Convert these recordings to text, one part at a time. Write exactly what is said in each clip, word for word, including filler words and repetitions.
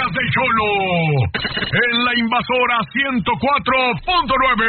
podcast del Cholo en la Invasora ciento cuatro punto nueve.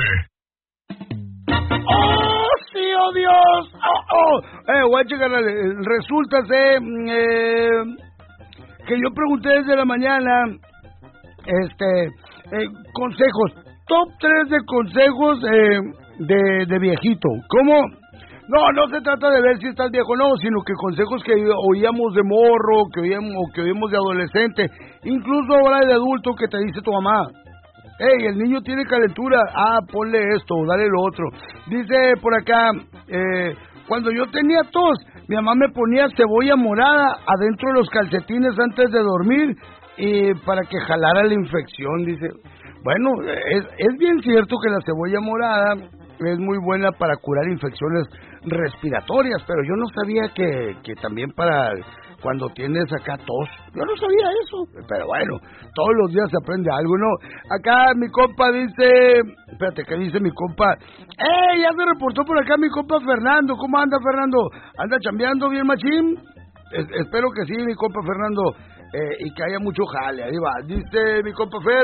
¡Oh, sí, oh Dios! ¡Oh, oh! Eh, guache, carnal, resulta ser eh, que yo pregunté desde la mañana, este, eh, consejos, top tres de consejos eh, de, de viejito. ¿Cómo? No, no se trata de ver si estás viejo, no, sino que consejos que oíamos de morro, que oíamos, que oímos de adolescente, incluso ahora de adulto que te dice tu mamá. Ey, el niño tiene calentura, ah, ponle esto, dale lo otro. Dice por acá, eh, cuando yo tenía tos, mi mamá me ponía cebolla morada adentro de los calcetines antes de dormir y para que jalara la infección, dice. Bueno, es, es bien cierto que la cebolla morada es muy buena para curar infecciones respiratorias, pero yo no sabía que, que también para cuando tienes acá tos, yo no sabía eso, pero bueno, todos los días se aprende algo, ¿no? Acá mi compa dice, espérate, ¿qué dice mi compa? ¡Eh, ya se reportó por acá mi compa Fernando! ¿Cómo anda, Fernando? ¿Anda chambeando bien machín? Es, espero que sí, mi compa Fernando, eh, y que haya mucho jale, ahí va. Dice mi compa Fer.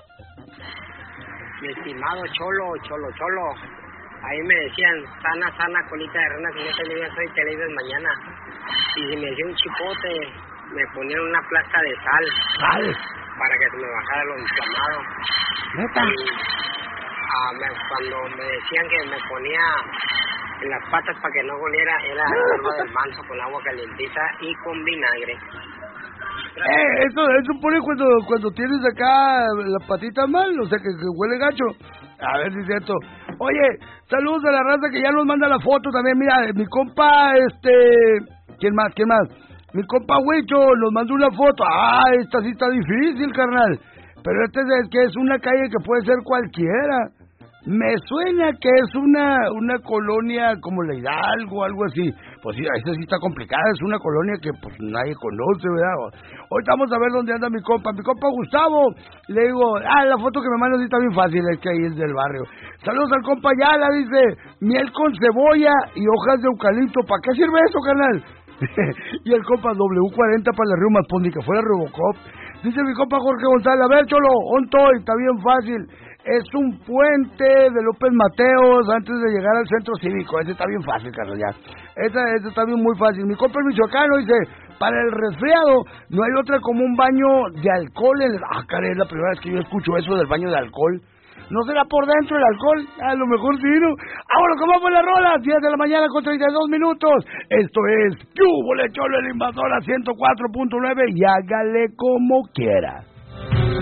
Mi estimado Cholo, Cholo, Cholo, ahí me decían, sana, sana, colita de rana, si no te leías hoy, te leías mañana. Y si me hacía un chipote, me ponían una plasta de sal. ¿Sal? Para que se me bajara lo inflamado. ¿Neta? Y ah, me, cuando me decían que me ponía en las patas para que no oliera, era hierba del manso con agua calientita y con vinagre. Eh, eso, eso pone cuando, cuando tienes acá las patitas mal, o sea que, que huele gacho. A ver si es cierto. Oye, saludos a la raza que ya nos manda la foto también. Mira, mi compa, este... ¿Quién más? ¿Quién más? Mi compa Huicho nos mandó una foto. Ah, esta sí está difícil, carnal. Pero este es que es una calle que puede ser cualquiera. Me suena que es una una colonia como la Hidalgo o algo así. Pues sí, esta sí está complicada. Es una colonia que pues nadie conoce, ¿verdad? Hoy vamos a ver dónde anda mi compa. Mi compa Gustavo. Le digo, ah, la foto que me manda sí está bien fácil. Es que ahí es del barrio. Saludos al compa Yala, dice, miel con cebolla y hojas de eucalipto. ¿Para qué sirve eso, carnal? Y el compa W cuarenta para la Riumas, pues ni que fuera Robocop. Dice mi compa Jorge González, a ver, Cholo, ontoy, está bien fácil. Es un puente de López Mateos antes de llegar al centro cívico. Ese está bien fácil, carnal, ya. Ese, ese está bien muy fácil. Mi compa el michoacano dice, para el resfriado no hay otra como un baño de alcohol. En el... Ah, caray, es la primera vez que yo escucho eso del baño de alcohol. ¿No será por dentro el alcohol? A lo mejor sí, ¿no? Ahora, ¿cómo vamos la rola? diez de la mañana con treinta y dos minutos. Esto es Yúbole Cholo, el Invasora ciento cuatro punto nueve y hágale como quiera.